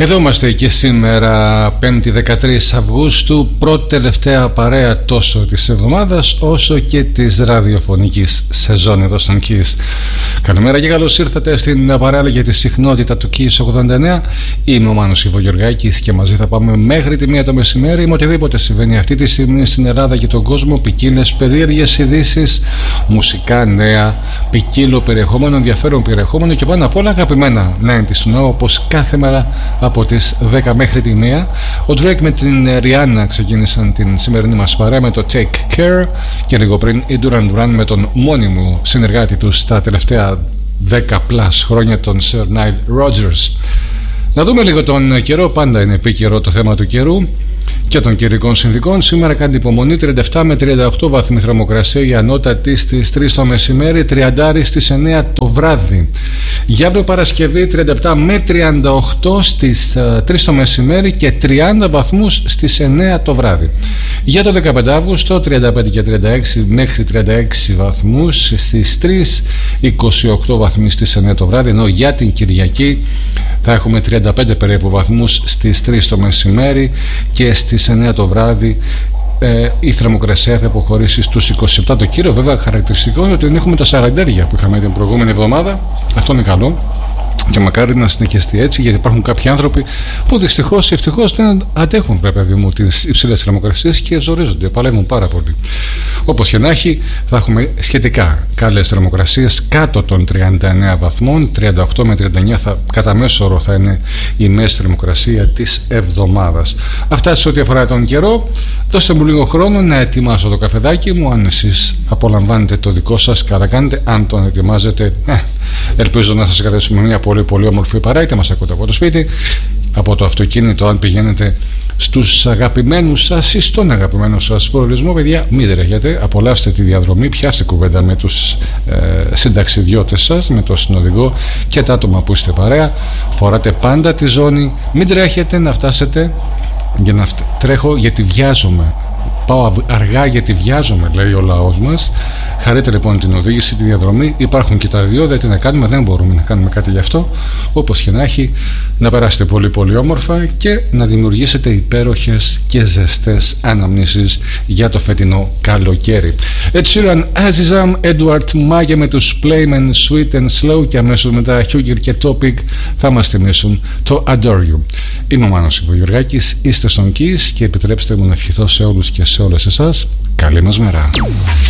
Εδώ είμαστε και σήμερα 5η 13 Αυγούστου, πρώτη τελευταία παρέα τόσο της εβδομάδας όσο και της ραδιοφωνικής σεζόν εδώ στον Kiss. Καλημέρα και καλώς ήρθατε στην παρέα για τη συχνότητα του Kiss 89. Είμαι ο Μάνος Ιβογεωργάκης και μαζί θα πάμε μέχρι τη 1 το μεσημέρι με οτιδήποτε συμβαίνει αυτή τη στιγμή στην Ελλάδα και τον κόσμο. Ποικίλες περίεργες ειδήσεις, μουσικά νέα, ποικίλο περιεχόμενο, ενδιαφέρον περιεχόμενο και πάνω απ' όλα αγαπημένα 90's Now, όπως κάθε μέρα από τις 10 μέχρι τη 1. Ο Drake με την Rihanna ξεκίνησαν την σημερινή μας παρέα με το Take Care και λίγο πριν η Duran Duran με τον μόνιμο συνεργάτη του στα τελευταία 10+ χρόνια, τον Sir Nile Rodgers. Να δούμε λίγο τον καιρό, πάντα είναι επίκαιρο το θέμα του καιρού και των καιρικών συνθηκών. Σήμερα κάνει υπομονή, 37 με 38 βαθμοί θερμοκρασία, η ανώτατη στις 3 το μεσημέρι, 30 στις 9 το βράδυ. Για αύριο Παρασκευή 37 με 38 στις 3 το μεσημέρι και 30 βαθμούς στις 9 το βράδυ. Για το 15 Αύγουστο 35 και 36 μέχρι 36 βαθμούς στις 3, 28 βαθμοί στις 9 το βράδυ, ενώ για την Κυριακή θα έχουμε 35 περίπου βαθμούς στις 3 το μεσημέρι και στις 9 το βράδυ. Η θερμοκρασία θα αποχωρήσει στους 27. Το κύριο βέβαια χαρακτηριστικό είναι ότι δεν έχουμε τα 40 που είχαμε την προηγούμενη εβδομάδα. Αυτό είναι καλό και μακάρι να συνεχιστεί έτσι, γιατί υπάρχουν κάποιοι άνθρωποι που δυστυχώς ή ευτυχώς δεν αντέχουν, παιδί μου, τις υψηλές θερμοκρασίες και ζορίζονται, παλεύουν πάρα πολύ. Όπως και να έχει, θα έχουμε σχετικά καλές θερμοκρασίες κάτω των 39 βαθμών. 38 με 39 κατά μέσο όρο θα είναι η μέση θερμοκρασία της εβδομάδας. Αυτά σε ό,τι αφορά τον καιρό. Δώστε μου λίγο χρόνο να ετοιμάσω το καφεδάκι μου. Αν εσείς απολαμβάνετε το δικό σας, καλά κάνετε. Αν τον ετοιμάζετε, ελπίζω να σας κρατήσουμε μια πολύ πολύ όμορφη παρέα, είτε μας ακούτε από το σπίτι, από το αυτοκίνητο, αν πηγαίνετε στους αγαπημένους σας ή στον αγαπημένο σας προορισμό. Παιδιά, μην τρέχετε, απολαύστε τη διαδρομή, πιάστε κουβέντα με τους συνταξιδιώτες σας, με τον συνοδηγό και τα άτομα που είστε παρέα. Φοράτε πάντα τη ζώνη, μην τρέχετε να φτάσετε, για να τρέχω γιατί βιάζομαι. Πάω αργά γιατί βιάζομαι, λέει ο λαός μας. Χαρείτε λοιπόν την οδήγηση, τη διαδρομή. Υπάρχουν και τα δύο, τι να κάνουμε, δεν μπορούμε να κάνουμε κάτι γι' αυτό. Όπως και να έχει, να περάσετε πολύ πολύ όμορφα και να δημιουργήσετε υπέροχες και ζεστές αναμνήσεις για το φετινό καλοκαίρι. Ed Sheeran, Azizam, Edward Mage με τους Playmen, Sweet and Slow, και αμέσως μετά Huger και Topic θα μας θυμίσουν το Adore You. Είμαι ο Μάνος Ιβογεωργάκης, είστε στον Kiss και επιτρέψτε μου να ευχηθώ σε όλους και σε όλες εσάς καλή μας μέρα.